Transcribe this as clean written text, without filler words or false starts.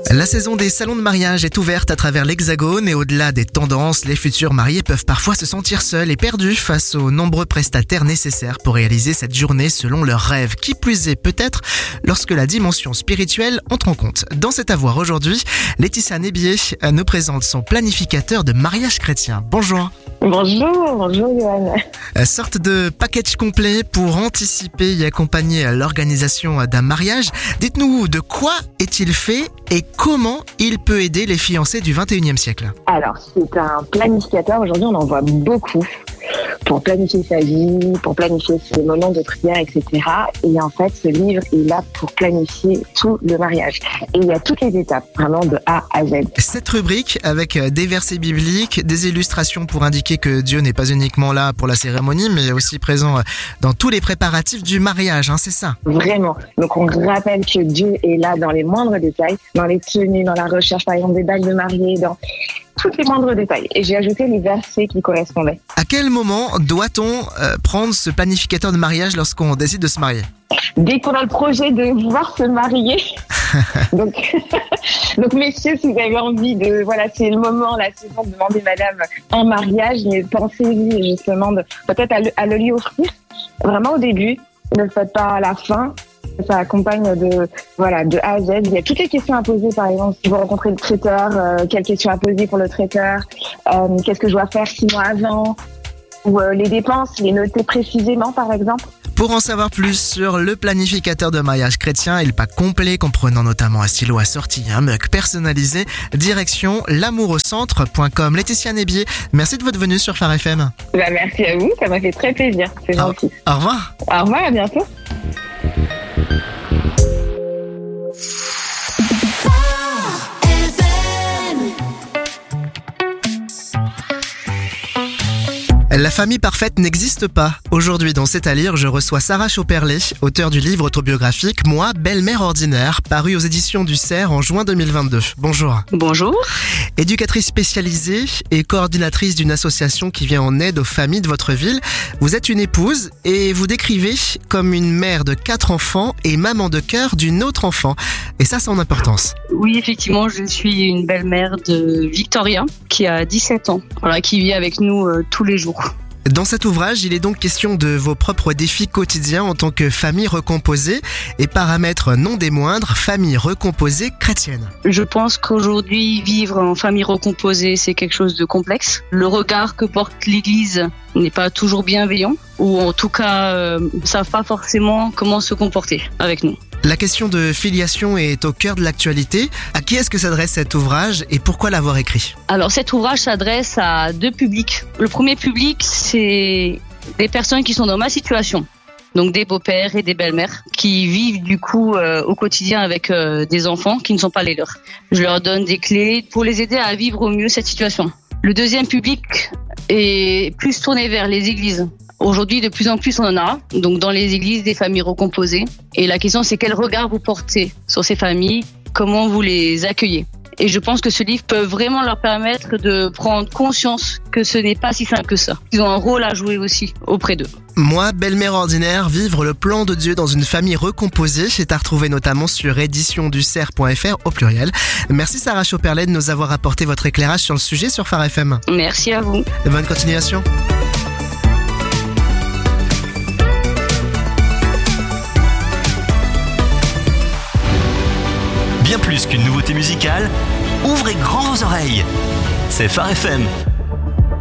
La saison des salons de mariage est ouverte à travers l'Hexagone et au-delà des tendances, les futurs mariés peuvent parfois se sentir seuls et perdus face aux nombreux prestataires nécessaires pour réaliser cette journée selon leurs rêves. Qui plus est peut-être lorsque la dimension spirituelle entre en compte. Dans cet avoir aujourd'hui, Laetitia Nébier nous présente son planificateur de mariage chrétien. Bonjour. Bonjour Johan. Sorte de package complet pour anticiper et accompagner l'organisation d'un mariage. Dites-nous de quoi est-il fait et comment il peut aider les fiancés du 21e siècle. Alors, c'est un planificateur. Aujourd'hui, on en voit beaucoup pour planifier sa vie, pour planifier ses moments de prière, etc. Et en fait, ce livre est là pour planifier tout le mariage. Et il y a toutes les étapes, vraiment de A à Z. Cette rubrique avec des versets bibliques, des illustrations pour indiquer que Dieu n'est pas uniquement là pour la cérémonie, mais aussi présent dans tous les préparatifs du mariage, c'est ça? Vraiment. Donc, on rappelle que Dieu est là dans les moindres détails, dans les tenues, dans la recherche, par exemple, des bagues de mariée, dans tous les moindres détails. Et j'ai ajouté les versets qui correspondaient. À quel moment doit-on prendre ce planificateur de mariage lorsqu'on décide de se marier? Dès qu'on a le projet de vouloir se marier. Donc messieurs, si vous avez envie de, c'est le moment, la saison de demander madame en mariage, mais pensez-y justement peut-être à le lui offrir. Vraiment au début, ne le faites pas à la fin. Ça accompagne de A à Z. Il y a toutes les questions à poser, par exemple, si vous rencontrez le traiteur, quelles questions à poser pour le traiteur, qu'est-ce que je dois faire 6 mois avant, ou les dépenses, les noter précisément, par exemple. Pour en savoir plus sur le planificateur de mariage chrétien et le pack complet comprenant notamment un stylo assorti et un mug personnalisé, direction l'amouraucentre.com. Laetitia Nébier, merci de votre venue sur Phare FM. Merci à vous, ça m'a fait très plaisir, c'est gentil. Au revoir. Au revoir, à bientôt. La famille parfaite n'existe pas. Aujourd'hui, dans C'est à lire, je reçois Sarah Chauperlet, auteure du livre autobiographique « Moi, belle-mère ordinaire », paru aux éditions du Cerf en juin 2022. Bonjour. Bonjour. Éducatrice spécialisée et coordinatrice d'une association qui vient en aide aux familles de votre ville, vous êtes une épouse et vous décrivez comme une mère de 4 enfants et maman de cœur d'une autre enfant. Et ça, c'est en importance. Oui, effectivement, je suis une belle-mère de Victoria, qui a 17 ans, qui vit avec nous tous les jours. Dans cet ouvrage, il est donc question de vos propres défis quotidiens en tant que famille recomposée et paramètres non des moindres, famille recomposée chrétienne. Je pense qu'aujourd'hui, vivre en famille recomposée, c'est quelque chose de complexe. Le regard que porte l'Église n'est pas toujours bienveillant, ou en tout cas, ne savent pas forcément comment se comporter avec nous. La question de filiation est au cœur de l'actualité. À qui est-ce que s'adresse cet ouvrage et pourquoi l'avoir écrit? Alors cet ouvrage s'adresse à 2 publics. Le premier public, c'est des personnes qui sont dans ma situation. Donc des beaux-pères et des belles-mères qui vivent du coup au quotidien avec des enfants qui ne sont pas les leurs. Je leur donne des clés pour les aider à vivre au mieux cette situation. Le deuxième public est plus tourné vers les églises. Aujourd'hui, de plus en plus, on en a. Donc, dans les églises, des familles recomposées. Et la question, c'est quel regard vous portez sur ces familles? Comment vous les accueillez? Et je pense que ce livre peut vraiment leur permettre de prendre conscience que ce n'est pas si simple que ça. Ils ont un rôle à jouer aussi auprès d'eux. Moi, belle-mère ordinaire, vivre le plan de Dieu dans une famille recomposée, c'est à retrouver notamment sur éditionducerf.fr au pluriel. Merci Sarah Chauperlet de nous avoir apporté votre éclairage sur le sujet sur Phare FM. Merci à vous. Bonne continuation. Bien plus qu'une nouveauté musicale, ouvrez grand vos oreilles. C'est Phare FM.